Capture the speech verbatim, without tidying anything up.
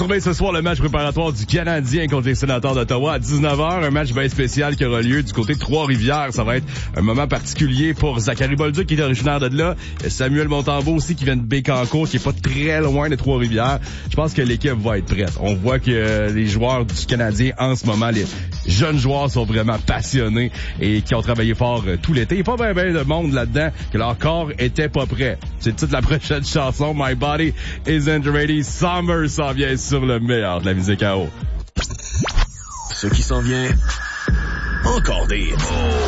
surveille ce soir le match préparatoire du Canadien contre les Sénateurs d'Ottawa à dix-neuf heures. Un match bien spécial qui aura lieu du côté de Trois-Rivières. Ça va être un moment particulier pour Zachary Bolduc qui est originaire de là. Samuel Montembeault aussi qui vient de Bécancour, qui est pas très loin de Trois-Rivières. Je pense que l'équipe va être prête. On voit que euh, les joueurs du Canadien en ce moment, les jeunes joueurs sont vraiment passionnés et qui ont travaillé fort euh, tout l'été. Il n'y a pas bien ben de monde là-dedans que leur corps était pas prêt. C'est toute la prochaine chanson. My Body Isn't Ready. Summer s'en vient sur le meilleur de la musique à eau. Ce qui s'en vient, encore des